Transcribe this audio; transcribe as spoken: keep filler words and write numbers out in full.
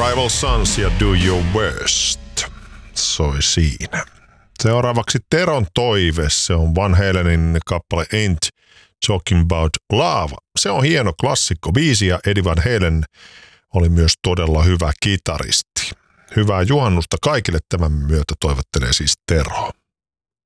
Rival Sons ja Do Your Worst soi siinä. Seuraavaksi Teron toive, se on Van Halenin kappale Ain't Talking About Love. Se on hieno klassikko biisi ja Eddie Van Halen oli myös todella hyvä kitaristi. Hyvää juhannusta kaikille, tämän myötä toivottelee siis Tero.